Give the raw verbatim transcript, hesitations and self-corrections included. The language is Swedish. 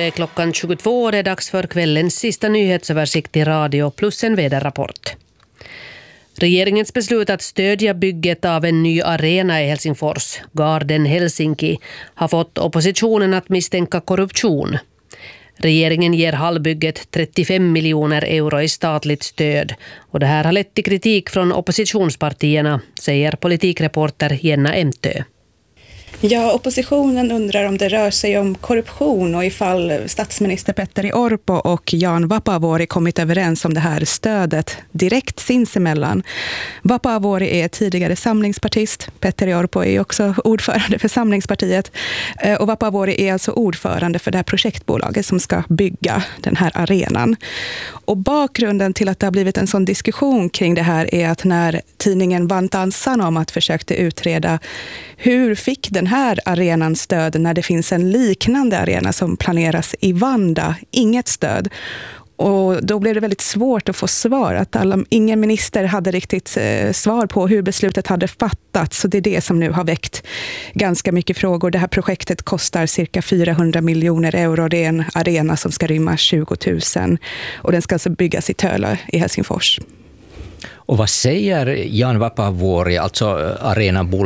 är klockan tjugotvå och det är dags för kvällens sista nyhetsöversikt i radio plus en väderrapport. Regeringens beslut att stödja bygget av en ny arena i Helsingfors, Garden Helsinki, har fått oppositionen att misstänka korruption. Regeringen ger hallbygget trettiofem miljoner euro i statligt stöd och det här har lett till kritik från oppositionspartierna, säger politikreporter Jenna Emtö. Ja, oppositionen undrar om det rör sig om korruption och ifall statsminister Petteri Orpo och Jan Vapaavuori kommit överens om det här stödet direkt sinsemellan. Vapaavuori är tidigare samlingspartist, Petteri Orpo är också ordförande för Samlingspartiet och Vapaavuori är alltså ordförande för det här projektbolaget som ska bygga den här arenan. Och bakgrunden till att det har blivit en sån diskussion kring det här är att när tidningen Vantaan Sanomat försökte utreda hur fick den här arenan stöd när det finns en liknande arena som planeras i Vanda, inget stöd. Och då blev det väldigt svårt att få svar, att alla, ingen minister hade riktigt eh, svar på hur beslutet hade fattats. Så det är det som nu har väckt ganska mycket frågor. Det här projektet kostar cirka fyrahundra miljoner euro. Det är en arena som ska rymma tjugo tusen och den ska alltså byggas i Tölö i Helsingfors. Och vad säger Jan Vapaavuori, alltså arenabolaget